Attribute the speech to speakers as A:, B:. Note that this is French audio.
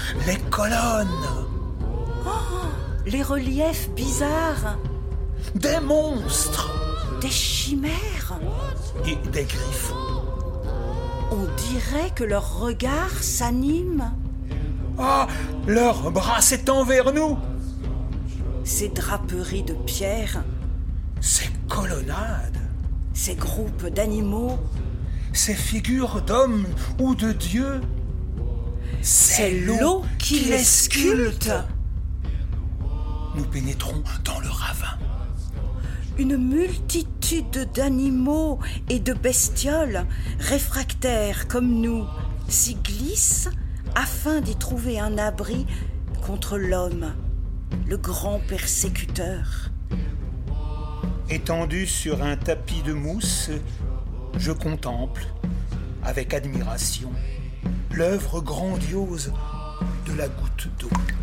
A: les colonnes,
B: Les reliefs bizarres,
A: des monstres
B: des chimères.
A: et des griffes.
B: On dirait que leur regard s'anime.
A: Ah, leur bras s'étend vers nous.
B: Ces draperies de pierre,
A: Ces colonnades,
B: ces groupes d'animaux,
A: ces figures d'hommes ou de dieux.
B: c'est l'eau qui les sculpte.
A: Nous pénétrons dans le ravin.
B: Une multitude d'animaux et de bestioles, réfractaires comme nous, s'y glissent afin d'y trouver un abri contre l'homme, le grand persécuteur.
A: Étendu sur un tapis de mousse, je contemple, avec admiration, l'œuvre grandiose de la goutte d'eau.